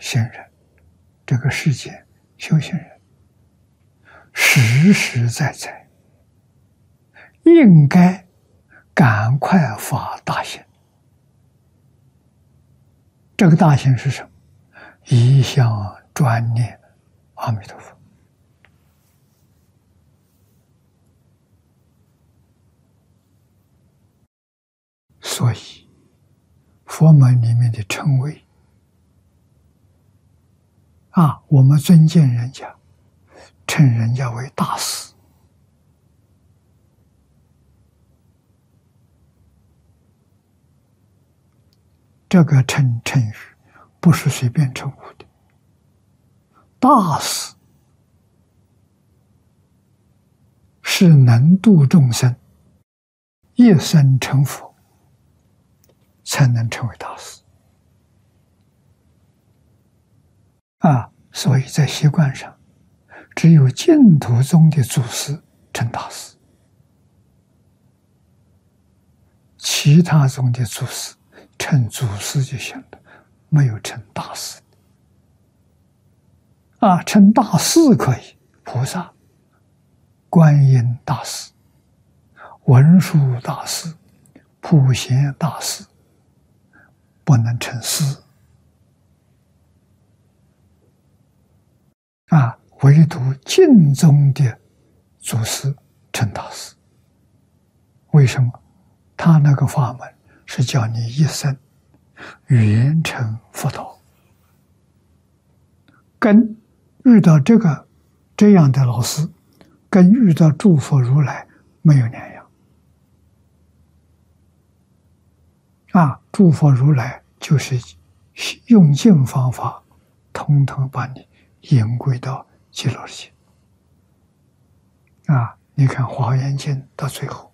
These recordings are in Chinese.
行人，这个世间修行人，实实在在应该赶快发大心。这个大心是什么？一向专念阿弥陀佛。所以佛门里面的称谓我们尊敬人家，称人家为大师。这个称语不是随便称呼的，大师是能度众生，一生成佛，才能成为大师。所以在习惯上，只有净土宗的祖师称大师，其他宗的祖师称祖师就行了，没有称大师称大师可以，菩萨、观音大师、文殊大师、普贤大师，不能称师唯独净宗的祖师称大师。为什么？他那个法门是叫你一生圆成佛道，跟遇到这样的老师，跟遇到诸佛如来没有两样诸佛如来就是用尽方法，统统把你引归到极乐世界你看《华严经》到最后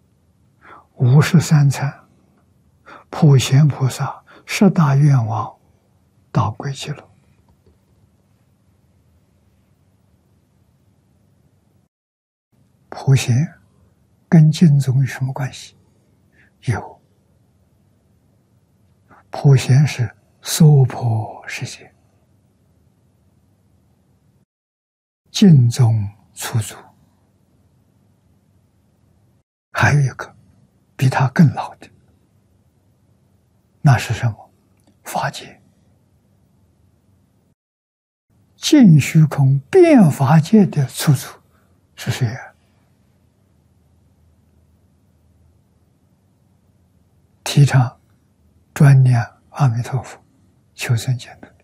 ，53参普贤菩萨10大愿望导归极乐。普贤跟净宗有什么关系？有，普贤是娑婆世界，净宗出祖，还有一个比他更老的，那是什么？法界，净虚空变法界的出祖是谁提倡专念阿弥陀佛，求生净土，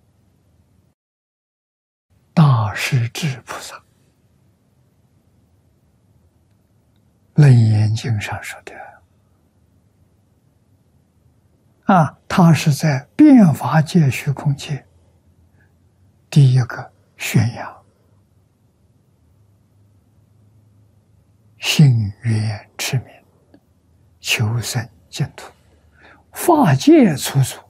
大势至菩萨，《楞严经》上说的他是在变法界虚空界第一个宣扬信愿持名，求生净土，法界出祖，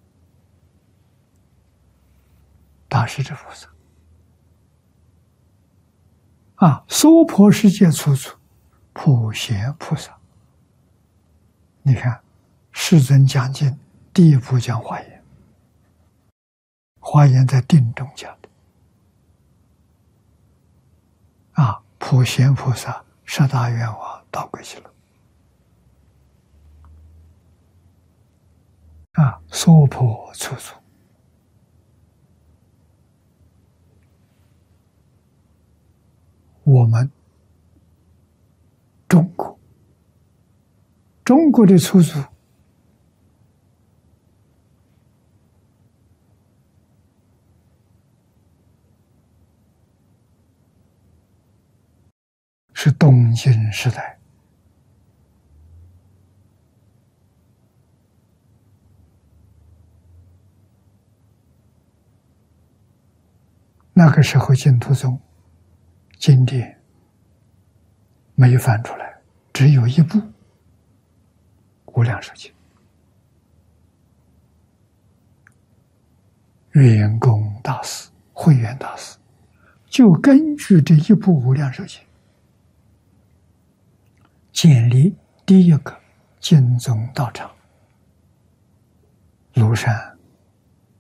大势至菩萨娑婆世界出祖，普贤菩萨。你看世尊讲经第一部讲华严，华严在定中讲的普贤菩萨10大愿望导归极乐娑婆出祖。我们中国的出祖是东晋时代，那个时候净土宗经典没翻出来，只有一部《无量寿经》，圆公大师、慧远大师就根据这一部《无量寿经》建立第一个净宗道场，庐山